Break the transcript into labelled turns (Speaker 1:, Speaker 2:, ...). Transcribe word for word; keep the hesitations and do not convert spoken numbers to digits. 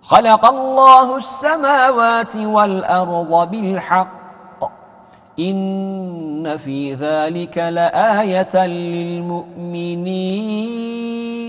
Speaker 1: خلق الله السماوات والأرض بالحق إن في ذلك لآية للمؤمنين